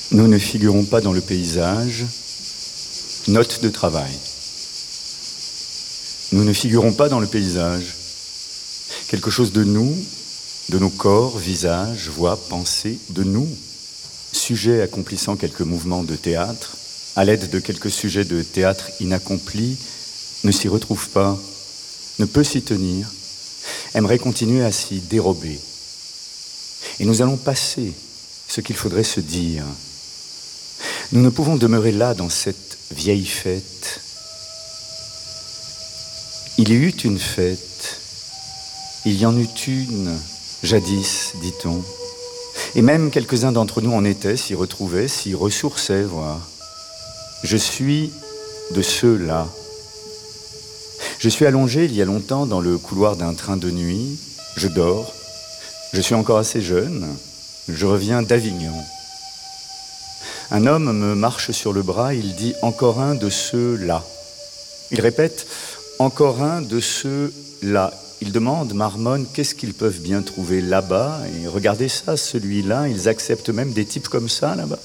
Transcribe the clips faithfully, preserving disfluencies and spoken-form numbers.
Nous ne figurons pas dans le paysage. Note de travail. Nous ne figurons pas dans le paysage. Quelque chose de nous, de nos corps, visages, voix, pensées, de nous, sujets accomplissant quelques mouvements de théâtre, à l'aide de quelques sujets de théâtre inaccomplis, ne s'y retrouve pas, ne peut s'y tenir, aimerait continuer à s'y dérober. Et nous allons passer ce qu'il faudrait se dire. Nous ne pouvons demeurer là dans cette vieille fête. Il y eut une fête, il y en eut une, jadis, dit-on. Et même quelques-uns d'entre nous en étaient, s'y retrouvaient, s'y ressourçaient, voire. Je suis de ceux-là. Je suis allongé il y a longtemps dans le couloir d'un train de nuit, je dors, je suis encore assez jeune, je reviens d'Avignon. Un homme me marche sur le bras, il dit « encore un de ceux-là ». Il répète « encore un de ceux-là ». Il demande, marmonne, qu'est-ce qu'ils peuvent bien trouver là-bas. Et regardez ça, celui-là, ils acceptent même des types comme ça là-bas.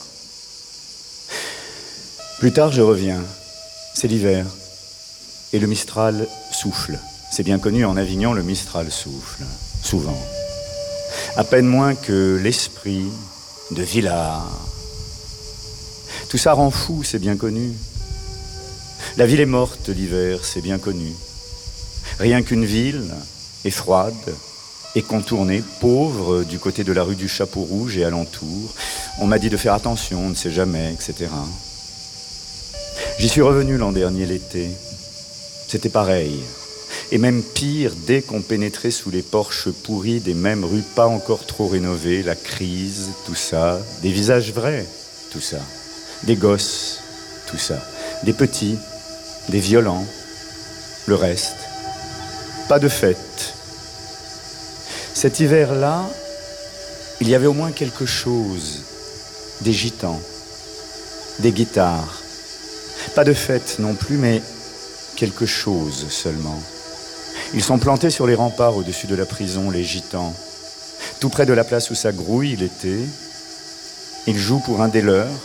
Plus tard, je reviens. C'est l'hiver. Et le Mistral souffle. C'est bien connu, en Avignon, le Mistral souffle. Souvent. À peine moins que l'esprit de Villars. Tout ça rend fou, c'est bien connu. La ville est morte l'hiver, c'est bien connu. Rien qu'une ville est froide et contournée, pauvre, du côté de la rue du Chapeau Rouge et alentour. On m'a dit de faire attention, on ne sait jamais, et cetera. J'y suis revenu l'an dernier l'été. C'était pareil. Et même pire, dès qu'on pénétrait sous les porches pourris des mêmes rues pas encore trop rénovées, la crise, tout ça, des visages vrais, tout ça, des gosses, tout ça, des petits, des violents, le reste. Pas de fête. Cet hiver-là, il y avait au moins quelque chose, des gitans, des guitares. Pas de fête non plus, mais quelque chose seulement. Ils sont plantés sur les remparts au-dessus de la prison, les gitans. Tout près de la place où ça grouille l'été, ils jouent pour un des leurs,